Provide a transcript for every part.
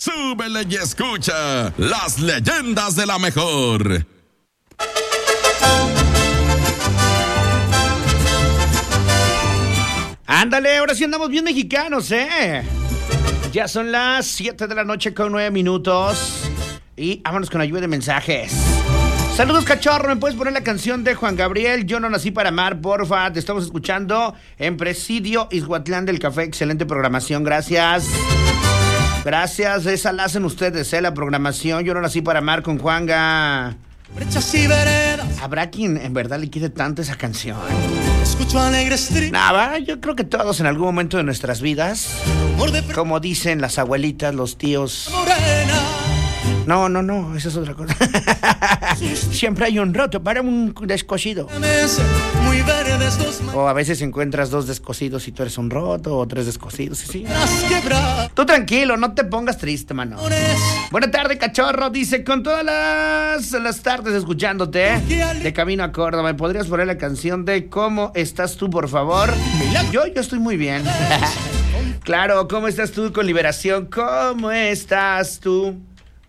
súbele y escucha las leyendas de la mejor. Ándale, ahora sí andamos bien mexicanos, ¿eh? Ya son las 7 de la noche con 9 minutos. Y vámonos con la lluvia de mensajes. Saludos, cachorro, ¿me puedes poner la canción de Juan Gabriel? Yo no nací para amar, porfa. Te estamos escuchando en Presidio Izhuatlán del Café. Excelente programación, gracias. Gracias, esa la hacen ustedes, la programación. Yo no nací para amar con Juanga. ¿Habrá quien en verdad le quite tanto esa canción? Escucho alegre street. Nada, yo creo que todos en algún momento de nuestras vidas, como dicen las abuelitas, los tíos. No, esa es otra cosa. Siempre hay un roto para un descosido. O a veces encuentras 2 descosidos y tú eres un roto, o 3 descosidos, sí. Tú tranquilo, no te pongas triste, mano. Buena tarde, cachorro, dice, con todas las tardes escuchándote, de camino a Córdoba, ¿me podrías poner la canción de ¿Cómo estás tú, por favor? Yo estoy muy bien. Claro, ¿cómo estás tú con Liberación? ¿Cómo estás tú?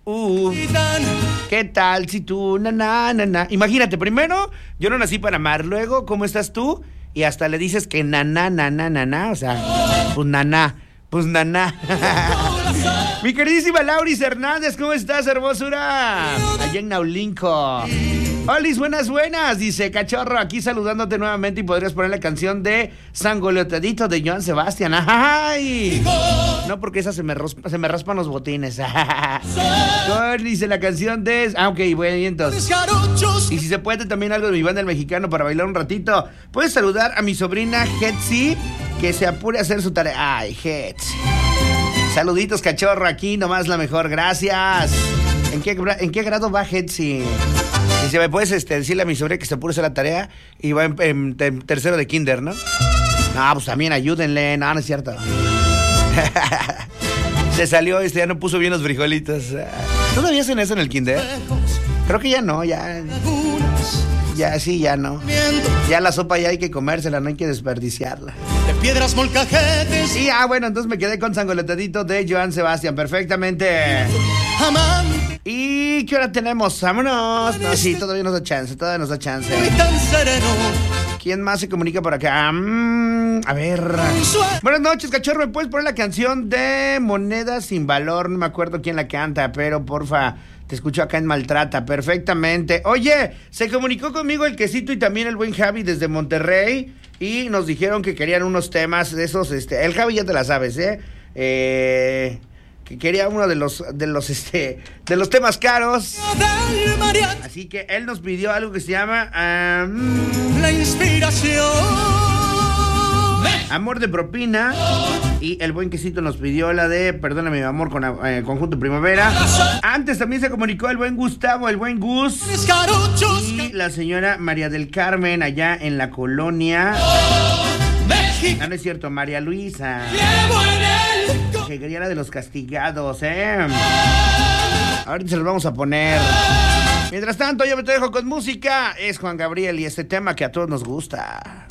¿Qué tal si tú, na? Imagínate, primero, yo no nací para amar, luego, ¿cómo estás tú? Y hasta le dices que na, o sea, pues naná. Mi queridísima Lauris Hernández, ¿cómo estás, hermosura? Allá en Naulinco. Olis, buenas, dice, cachorro, aquí saludándote nuevamente y podrías poner la canción de Sangoleotadito de Joan Sebastián. ¡Ay! No, porque esa se me raspan los botines. Dice la canción de... ok, bueno, y entonces. Y si se puede también algo de mi banda El Mexicano para bailar un ratito. Puedes saludar a mi sobrina Hetzi, que se apure a hacer su tarea. Ay, Hetzi. Saluditos, cachorro, aquí nomás la mejor, gracias. ¿En qué grado va Hetzi? Y si me puedes decirle a mi sobrina que se apure a hacer la tarea y va en tercero de kinder, ¿no? No, pues también ayúdenle. No es cierto. Se salió, ya no puso bien los frijolitos. ¿Todavía hacen eso en el kinder? Creo que ya no, ya no. Ya la sopa ya hay que comérsela, no hay que desperdiciarla. De piedras molcajetes. Y bueno, entonces me quedé con Sangoletadito de Joan Sebastián, perfectamente. Amante. ¿Y qué hora tenemos? Vámonos. No, sí, todavía nos da chance. Muy tan sereno. ¿Quién más se comunica por acá? A ver. Buenas noches, cachorro. ¿Me puedes poner la canción de Moneda sin Valor? No me acuerdo quién la canta, pero porfa, te escucho acá en Maltrata. Perfectamente. Oye, se comunicó conmigo el Quesito y también el buen Javi desde Monterrey y nos dijeron que querían unos temas de esos. El Javi ya te la sabes, que quería uno de los temas caros. Así que él nos pidió algo que se llama La inspiración. Amor de propina. Y el buen Quesito nos pidió la de Perdóname mi amor con Conjunto Primavera. Antes también se comunicó el buen Gustavo, el buen Gus. Y la señora María del Carmen allá en la colonia. No es cierto, María Luisa. Que quería la de los castigados, Ahorita se los vamos a poner. Mientras tanto, yo me te dejo con música. Es Juan Gabriel y este tema que a todos nos gusta.